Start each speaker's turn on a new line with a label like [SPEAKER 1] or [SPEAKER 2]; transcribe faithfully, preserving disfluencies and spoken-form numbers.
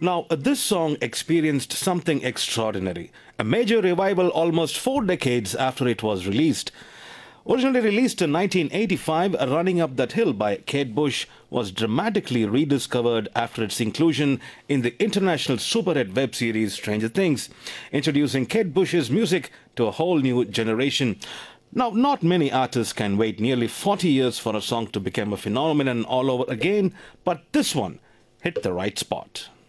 [SPEAKER 1] Now, uh, this song experienced something extraordinary, a major revival almost four decades after it was released. Originally released in nineteen eighty-five, Running Up That Hill by Kate Bush was dramatically rediscovered after its inclusion in the international superhit web series Stranger Things, introducing Kate Bush's music to a whole new generation. Now, not many artists can wait nearly forty years for a song to become a phenomenon all over again, but this one hit the right spot.